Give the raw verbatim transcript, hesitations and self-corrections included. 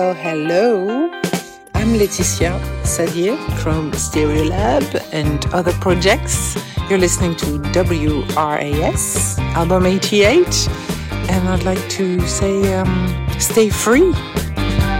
Oh, hello. I'm Laetitia Sadier from Stereolab and other projects. You're listening to W R A S, Album eighty-eight. And I'd like to say, um, stay free.